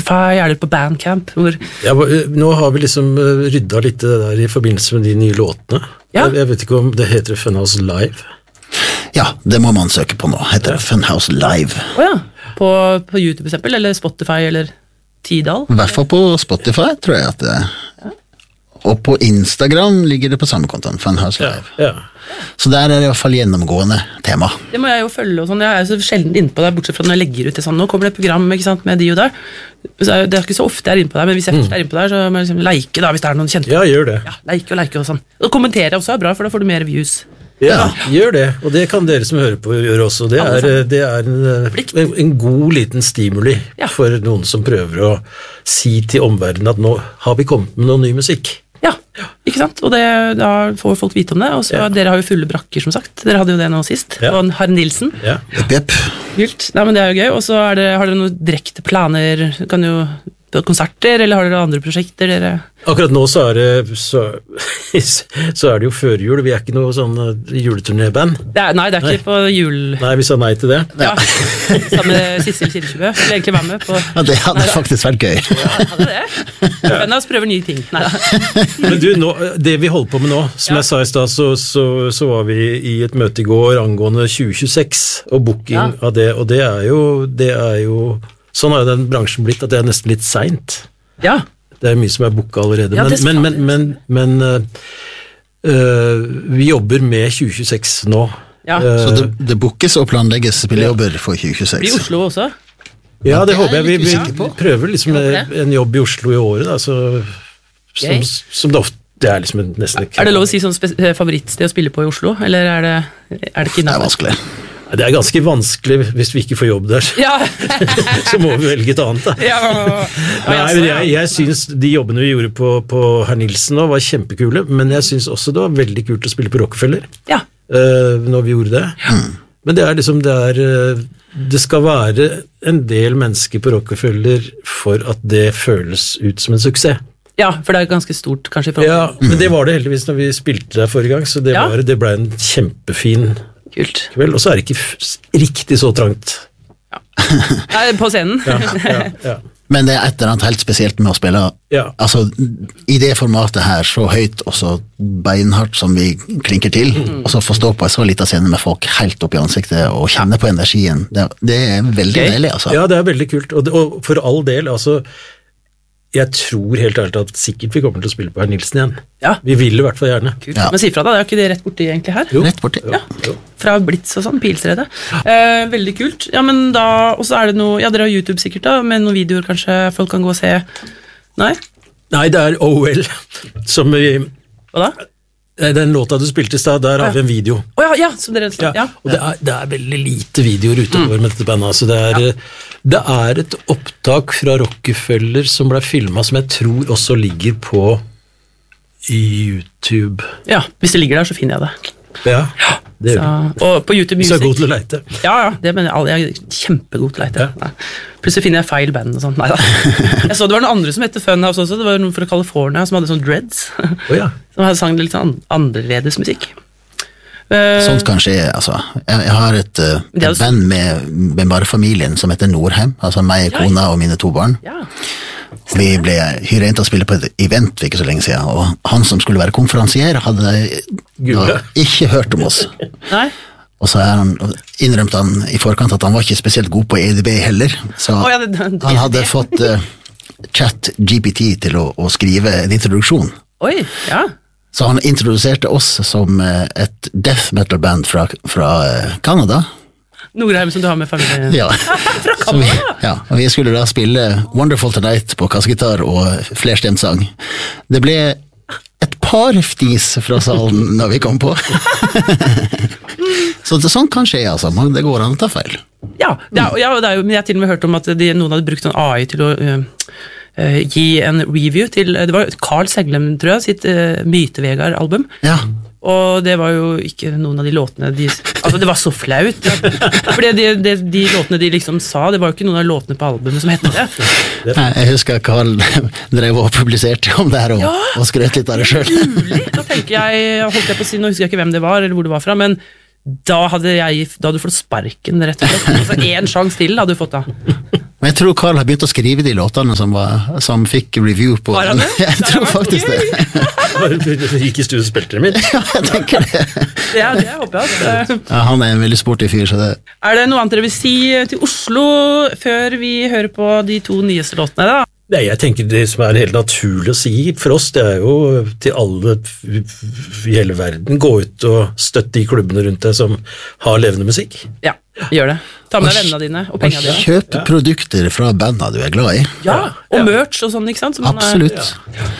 Spotify, er det på Bandcamp? Ja, nå har vi liksom ryddet litt det der i forbindelse med de nye låtene. Ja. Jeg vet ikke om det heter Funhouse Live. Ja, det må man søke på nå. Heter det Funhouse Live. Åja, på YouTube for eksempel, eller Spotify, eller Tidal? I hvert fall på Spotify, tror jeg at det og på Instagram ligger det på samme kontoen, Funhouse Live. Ja. Så der er det i hvert fall gjennomgående tema. Det må jeg jo følge og sånn, jeg er så sjelden inne på det, bortsett fra når jeg legger ut det sånn, nå kommer det et program, ikke sant, med de og der. Så det er ikke så ofte jeg er inne på det, men hvis jeg først er inne på det, så må jeg liksom like da, hvis det er noen kjente. Ja, gjør det. Ja, like og sånn. Og kommentere også er bra, for da får du mer views. Ja, gjør det, og det kan dere som hører på gjøre også. Det er en god liten stimuli for noen som prøver å si til omverdenen at nå har vi kommet med noe ny musikk. Ja, ikke sant? Og da får folk vite om det, og så dere har jo fulle brakker, som sagt. Dere hadde jo det nå sist, og Harry Nilsen. Ja. Kult. Nei, men det er jo gøy, og så har dere noen direkte planer, kan jo konserter, eller har dere andre prosjekter dere? Akkurat nå så er det jo førjul, vi er ikke noe sånn juleturnéband. Nei, det er ikke på jul... Nei, vi sa nei til det. Ja, sammen med Sissel Kirkebø, skulle egentlig være med på... Ja, det hadde faktisk vært gøy. Ja, hadde det. Men oss prøver nye ting. Neida. Men du, det vi holder på med nå, som jeg sa i sted, så var vi i et møte i går angående 2026, og booking av det, og det er jo sånn har jo den bransjen blitt, at det er nesten litt sent. Ja. Det er mye som er booket allerede, ja, men vi jobber med 2026 nå. Ja. Så det bookes og planlegges spillejobber for 2026. Blir Oslo også? Ja, det håper jeg. Vi prøver liksom en jobb i Oslo i året, da, som det ofte det er liksom nesten ikke... Er det lov å si sånn favorittsted å spille på i Oslo, eller er det ikke Det er vanskelig. Det er ganske vanskelig hvis vi ikke får jobb der. Ja. Så må vi velge et annet da. Ja. Nei, men jeg synes de jobbene vi gjorde på Herr Nilsen nå var kjempekule, men jeg synes også det var veldig kult å spille på Rockefeller når vi gjorde det. Men det er liksom det skal være en del mennesker på Rockefeller for at det føles ut som en suksess. Ja, for det er ganske stort kanskje. Ja, men det var det heldigvis når vi spilte der forrige gang, så det ble en kjempefin Kult. Kveld, og så er det ikke riktig så trangt. Ja. På scenen. Ja. Men det er et eller annet helt spesielt med å spille altså, i det formatet her, så høyt og så beinhardt som vi klinker til, og så få stå på en så liten scene med folk helt opp i ansiktet og kjenne på energien. Det er veldig deilig, altså. Ja, det er veldig kult, og for all del, altså jeg tror helt ærlig at sikkert vi kommer til å spille på Herr Nilsen igjen. Ja. Vi vil i hvert fall gjerne. Kult. Men si fra da, det er ikke det rett borti egentlig her? Jo. Rett borti. Ja. Fra Blitz og sånn, Pilsredet. Veldig kult. Ja, men da, og så er det noe, dere har YouTube sikkert da, med noen videoer kanskje folk kan gå og se. Nei, det er OL, som vi... Hva da? Den låta du spilte i sted, der har vi en video. Ja, som dere og det er veldig lite videoer utover med dette bandet, så det er et opptak fra Rockefeller som ble filmet, som jeg tror også ligger på YouTube. Ja, hvis det ligger der så finner jeg det. Ja, det gjør det. Og på YouTube Music. Så er god til å leite. Ja, det mener jeg, jeg er kjempegod til å leite. Ja. Plutselig finner jeg feil band og sånt. Neida. Jeg så det var noen andre som heter Funhouse også, det var noen fra California som hadde sånn dreads. Som hadde sang litt sånn annerledes musikk. Sånt kan skje, altså. Jeg har et band med bare familien som heter Nordheim, altså meg, kona og mine 2 barn. Ja. Vi ble hyret inn til å spille på et event for ikke så lenge siden, og han som skulle være konferansier hadde ikke hørt om oss. Nei. Og så innrømte han i forkant at han var ikke spesielt god på EDB heller, så han hadde fått ChatGPT til å skrive en introduksjon. Oi, ja. Så han introduserte oss som et death metal band fra Canada. Nordheim som du har med familien. Ja. Fra Canada? Og vi skulle da spille Wonderful Tonight på kassegitar og flerstemt sang. Det ble et par fnis fra salen når vi kom på. Så sånn kan skje, altså. Det går an å ta feil. Ja, men jeg har til og med hørt om at noen hadde brukt en AI til å gi en review til, det var Carl Seglem, tror jeg, sitt Myte-Vegard-album. Ja. Og det var jo ikke noen av de låtene altså det var så flaut fordi de låtene de liksom sa, det var jo ikke noen av låtene på albumet som hette det. Jeg husker Carl drev og publiserte om det her og skrøt litt av det selv. Da tenker jeg, holdt jeg på å si, nå husker jeg ikke hvem det var eller hvor det var fra, men da hadde du fått sparken rett og slett, altså en sjanse til hadde du fått da. Men jeg tror Carl har begynt å skrive de låtene som fikk review på den. Jeg tror faktisk det. Gikk i studio og spilte dem inn. Ja, jeg tenker det. Det håper jeg. Ja, han en veldig sporty fyr, så det... Det noe annet dere vil si til Oslo før vi hører på de 2 nyeste låtene da? Nei, jeg tenker det som helt naturlig å si for oss, det jo til alle i hele verden, gå ut og støtte de klubbene rundt deg som har levende musikk. Ja, gjør det. Ta med deg vennene dine og pengene dine. Kjøp produkter fra bandene du glad i. Ja, og merch og sånn, ikke sant? Absolutt.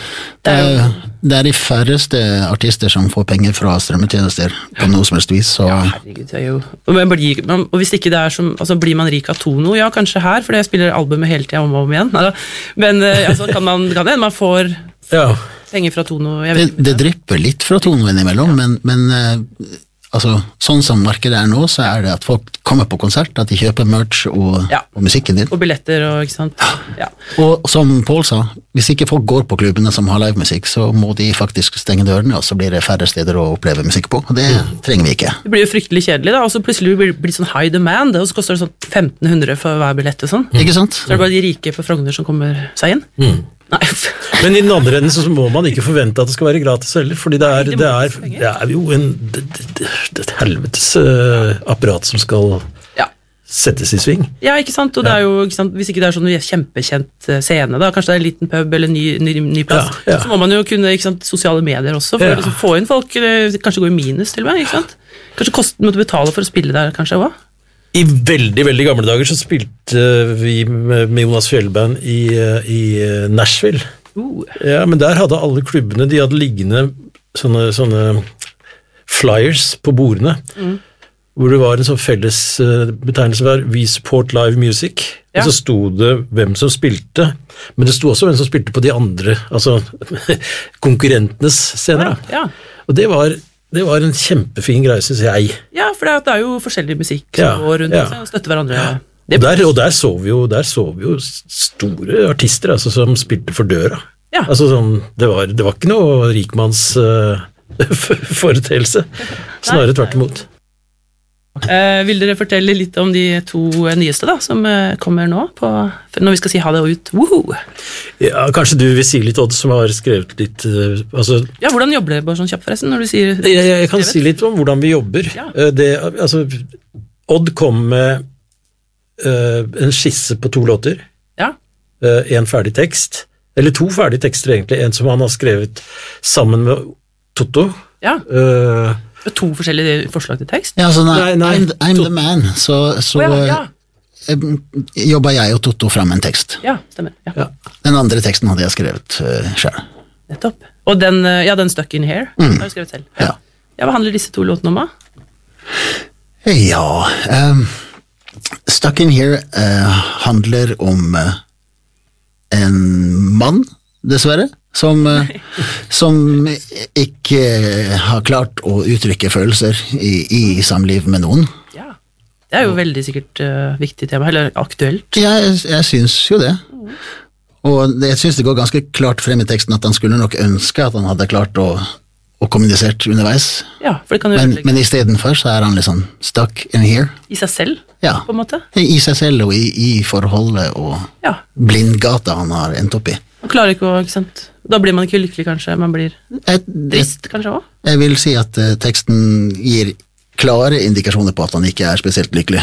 Det de færreste artister som får penger fra strømmetjenester på noe som helst vis. Så... Ja, herregud, det jo... Og hvis ikke det som... Altså, blir man rik av Tono? Ja, kanskje her, fordi jeg spiller albumet hele tiden om og om igjen. Men altså, kan man får penger fra Tono. Det drypper litt fra Tono innimellom, men altså, sånn som markedet nå, så det at folk kommer på konsert, at de kjøper merch og musikken din. Og billetter, og ikke sant? Ja. Og som Paul sa, hvis ikke folk går på klubbene som har livemusikk, så må de faktisk stenge dørene, og så blir det færre steder å oppleve musikk på, og det trenger vi ikke. Det blir jo fryktelig kjedelig da, og så plutselig blir det sånn high demand, og så koster det sånn 1500 for hver billett og sånn. Ikke sant? Så det bare de rike på Frogner som kommer seg inn. Nei. Men i den andre enden så må man ikke forvente at det skal være gratis heller, fordi det er jo et helvetes apparat som skal settes i sving. Ja, ikke sant, og det jo, ikke sant, hvis ikke det sånn kjempekjent scene da, kanskje det en liten pub eller ny plass, så må man jo kunne, ikke sant, sosiale medier også, for å liksom få inn folk, kanskje gå i minus til og med, ikke sant? Kanskje måtte betale for å spille der kanskje også? I veldig, veldig gamle dager så spilte vi med Jonas Fjellband i Nashville. Ja, men der hadde alle klubbene, de hadde liggende sånne flyers på bordene, hvor det var en sånn felles betegnelse var We Support Live Music, og så stod det hvem som spilte, men det stod også hvem som spilte på de andre, altså konkurrentenes scener. Og det var en kjempefin greie, synes jeg. Ja, for det jo forskjellig musikk som går rundt og støtter hverandre. Og der så vi jo store artister altså, som spilte for døra. Altså, sånn, det var ikke noe rikmanns foreteelse, snarere tvert imot. Vil dere fortelle litt om de 2 nyeste da, som kommer nå, når vi skal si ha det ut? Woohoo! Ja, kanskje du vil si litt, Odd, som har skrevet litt altså, ja, hvordan jobber det bare sånn kjapt forresten, når du sier jeg kan si litt om hvordan vi jobber. Altså, Odd kom med en skisse på 2 låter, en ferdig tekst, eller 2 ferdige tekster egentlig, en som han har skrevet sammen med Totto. 2 forskjellige forslag til tekst? Ja, altså, I'm the man, så jobber jeg og Totto frem en tekst. Ja, stemmer. Den andre teksten hadde jeg skrevet selv. Nettopp. Og den Stuck in Here har du skrevet selv? Ja. Hva handler disse 2 låtene om da? Stuck in Here handler om en mann, dessverre, som ikke har klart å uttrykke følelser i samliv med noen. Ja, det jo veldig sikkert viktig tema, eller aktuelt. Jeg synes jo det. Og jeg synes det går ganske klart frem i teksten at han skulle nok ønske at han hadde klart å kommunisert underveis. Ja, for det kan jo men i stedet for så han liksom stuck in here. I seg selv, på en måte? I seg selv og i forholdet og blindgata han har endt opp i. Man klarer ikke å, ikke sant? Da blir man ikke lykkelig kanskje, man blir trist kanskje også? Jeg vil si at teksten gir klare indikasjoner på at han ikke spesielt lykkelig.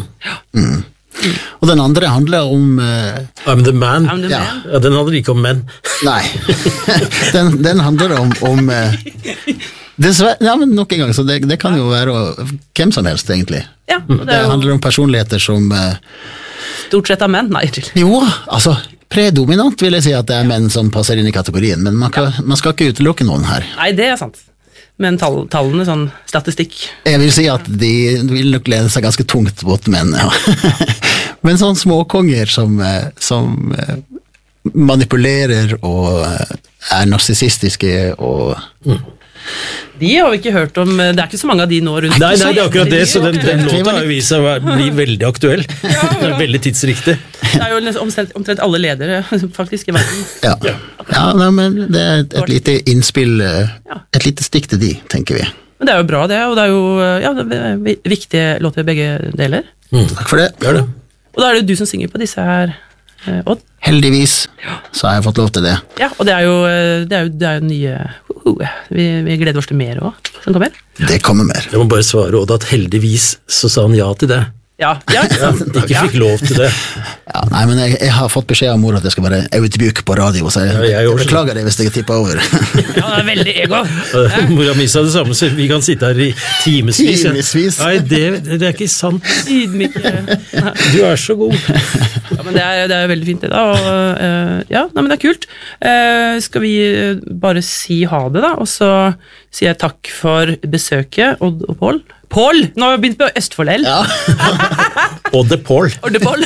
Og den andre handler om I'm the man. Ja, den handler ikke om menn. Nei, den handler om dessverre, men nok en gang, så det kan jo være hvem som helst egentlig. Det handler om personligheter som stort sett av menn, nei. Jo, altså predominant vil jeg si at det menn som passer inn i kategorien, men man skal ikke utelukke noen her. Nei, det sant. Men tallene, sånn statistikk. Jeg vil si at de vil nok lede seg ganske tungt mot menn, Men sånn småkonger som manipulerer og narsissistiske og... De har vi ikke hørt om, det ikke så mange av de nå rundt. Nei, det akkurat det, så den låta har jo vist seg å bli veldig aktuell. Det veldig tidsriktig. Det jo omtrent alle ledere, faktisk, i verden. Ja, men det et lite innspill, et lite stikk til de, tenker vi. Men det jo bra det, og det jo viktige låter begge deler. Takk for det. Gjør det. Og da er det jo du som synger på disse her, Odd. Heldigvis så har jeg fått lov til det. Ja, og det er jo nye vi gleder oss til mer også, som kommer. Det kommer mer. Jeg må bare svare Odd at heldigvis så sa han ja til det. Ja, ikke fikk lov til det. Ja, nei, men jeg har fått beskjed av mor at jeg skal bare utbruke på radio, så jeg beklager det hvis jeg tippet over. Ja, det er veldig ego. Mora mi sa det samme, så vi kan sitte her i timesvis. Nei, det er ikke sant. Du er så god. Ja, men det er veldig fint det da, og ja, nei, men det er kult. Skal vi bare si ha det da, og så sier jeg takk for besøket, Odd og Pål. Pål! Nå har vi begynt på Østfold-L. Ja. Odd og Pål. Odd og Pål.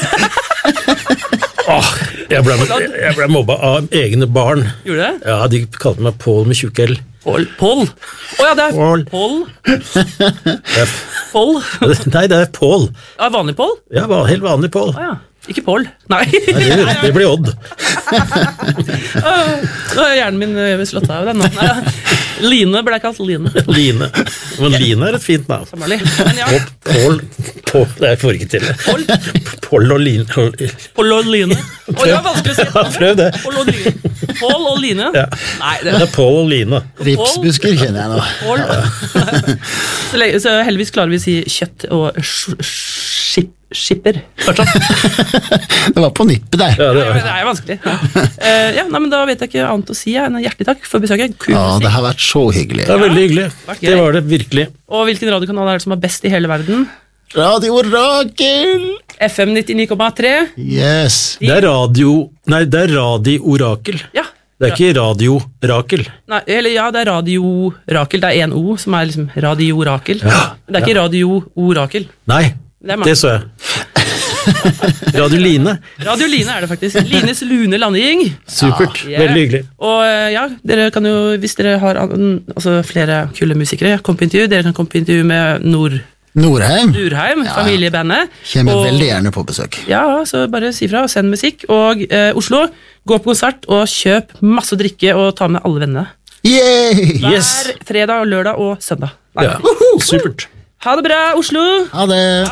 Jeg ble mobba av egne barn. Gjorde du det? Ja, de kalte meg Pål med tjukk L. Pål? Åja, det er Pål. Pål? Nei, det er Pål. Ja, vanlig Pål? Ja, helt vanlig Pål. Åja. Ikke Pål. Nei. Det blir Odd. Nå er hjernen min slått av den nå. Line ble jeg kalt. Line. Men Line er et fint navn. Ja. Pål, det får ikke til det. Pål og Line. Pål og Line. Det var vanskelig å si. Ja, prøv det. Pål og Line. Ja. Nei, det er Pål og Line. Ripsbusker kjenner jeg nå. Så heldigvis klarer vi å si kjøtt og skipper. Det var på nippet der. Ja, det er vanskelig. Ja, nei, men da vet jeg ikke annet å si. Hjertelig takk for besøket. Ja, det har vært så hyggelig. Det var veldig hyggelig. Det var det virkelig. Og hvilken radiokanal er det som er best i hele verden? Radio Orakel! FM 99,3. Yes. Det er Radio Orakel. Ja. Det er ikke Radio Rakel. Nei, eller ja, det er Radio Rakel. Det er en O som er liksom Radio Orakel. Ja. Det er ikke Radio Orakel. Nei, det så jeg. Radio Line. Radio Line er det faktisk. Lines Lune Landing. Supert, veldig hyggelig. Og ja, dere kan jo, hvis dere har flere kule musikere, kom på intervju. Dere kan komme på intervju med Norheim, familiebandet. Kommer veldig gjerne på besøk. Ja, så bare si fra og send musikk. Og Oslo, gå på konsert og kjøp masse å drikke og ta med alle vennene. Yay! Hver fredag, lørdag og søndag. Ja, supert. Ha det bra, Oslo! Ha det!